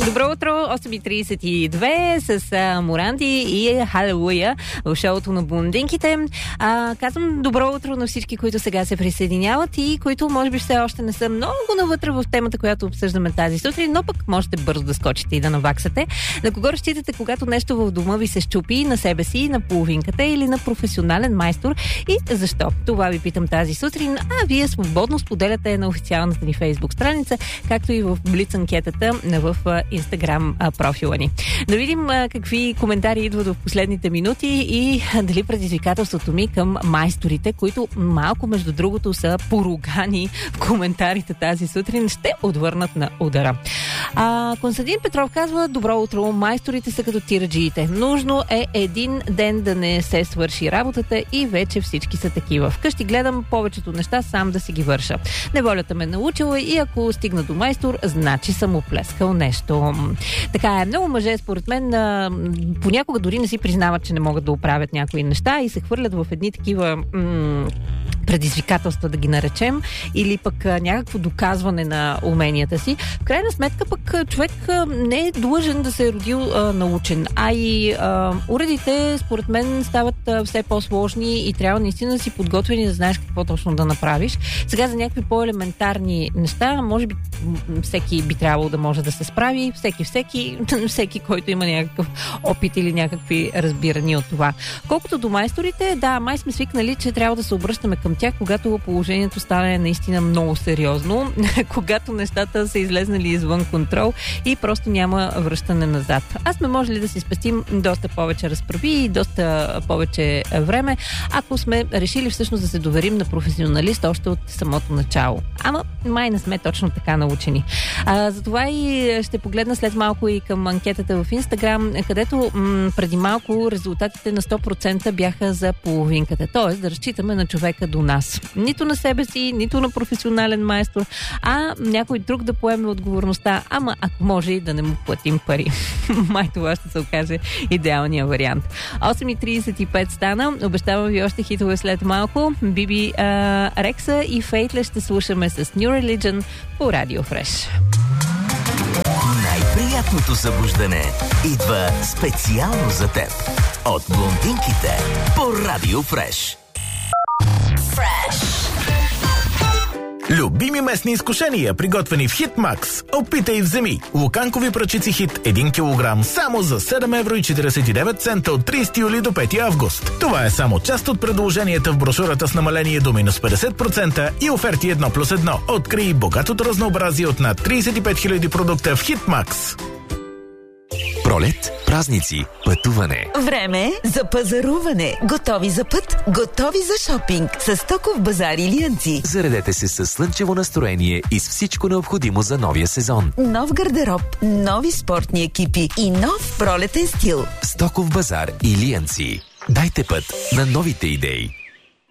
Добро утро, 8:32 с Моранди и Халелуя в шоуто на блондинките. Казвам добро утро на всички, които сега се присъединяват и които може би все още не са много навътре в темата, която обсъждаме тази сутрин, но пък можете бързо да скочите и да наваксате. На кого разчитате, когато нещо в дома ви се щупи, на себе си, на половинката или на професионален майстор, и защо? Това ви питам тази сутрин, а вие свободно споделяте на официалната ни Фейсбук страница, както и в Блиц анкетата в Инстаграм профила ни. Да видим какви коментари идват в последните минути и дали предизвикателството ми към майсторите, които малко между другото са поругани в коментарите тази сутрин, ще отвърнат на удара. Константин Петров казва: добро утро, майсторите са като тираджиите. Нужно е един ден да не се свърши работата и вече всички са такива. Вкъщи гледам повечето неща сам да си ги върша. Неволята ме научила и ако стигна до майстор, значи съм оплескал нещо. Така е, много мъже според мен понякога дори не си признават, че не могат да оправят някои неща и се хвърлят в едни такива предизвикателства, да ги наречем, или пък някакво доказване на уменията си. В крайна сметка пък човек не е длъжен да се е родил научен, а и уредите според мен стават все по-сложни и трябва наистина да си подготвени да знаеш какво точно да направиш. Сега за някакви по-елементарни неща, може би всеки би трябвало да може да се справи, всеки, който има някакъв опит или някакви разбирания от това. Колкото до майсторите, да, май сме свикнали, че трябва да се обръщаме към тях, когато положението стане наистина много сериозно, когато нещата са излезнали извън контрол и просто няма връщане назад. Аз сме можели да си спестим доста повече разправи и доста повече време, ако сме решили всъщност да се доверим на професионалист още от самото начало. Ама май не сме точно така научени. Затова и ще погледна след малко и към анкетата в Инстаграм, където преди малко резултатите на 100% бяха за половинката. Тоест да разчитаме на човека до нас. Нито на себе си, нито на професионален майстор, а някой друг да поеме отговорността, ама ако може и да не му платим пари. Май това ще се окаже идеалният вариант. 8:35 стана. Обещавам ви още хитове след малко. Биби Рекса и Фейтле ще слушаме с New Religion по Радио Фреш. Най-приятното събуждане идва специално за теб от блондинките по Радио Фреш. Любими местни изкушения, приготвени в Хитмакс. Опитай и вземи. Луканкови пръчици Хит 1 кг само за 7,49 евро от 30 юли до 5 август. Това е само част от предложенията в брошурата с намаление до минус 50% и оферти 1+1. Открий богатото разнообразие от над 35 000 продукта в Хитмакс. Пролет, празници, пътуване. Време за пазаруване. Готови за път, готови за шопинг. С Стоков базар Илиянци. Заредете се със слънчево настроение и с всичко необходимо за новия сезон. Нов гардероб, нови спортни екипи и нов пролетен стил. Стоков базар Илиянци. Дайте път на новите идеи.